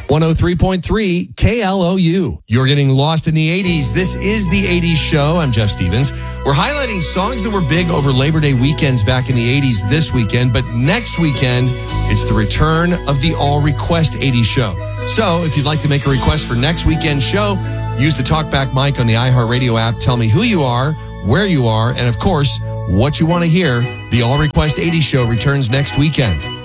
103.3 KLOU. You're getting lost in the 80s. This is the 80s show. I'm Jeff Stevens. We're highlighting songs that were big over Labor Day weekends back in the 80s this weekend, but next weekend, it's the return of the All Request 80s show. So if you'd like to make a request for next weekend's show, use the TalkBack mic on the iHeartRadio app. Tell me who you are, where you are, and of course, what you want to hear. The All Request 80s show returns next weekend.